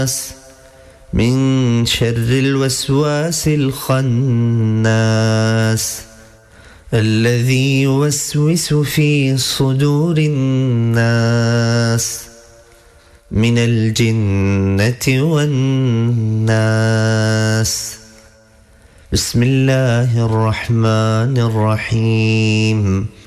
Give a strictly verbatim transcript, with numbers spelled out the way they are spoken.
من شر الوسواس الخناس الذي يوسوس في صدور الناس من الجنة والناس. بسم الله الرحمن الرحيم.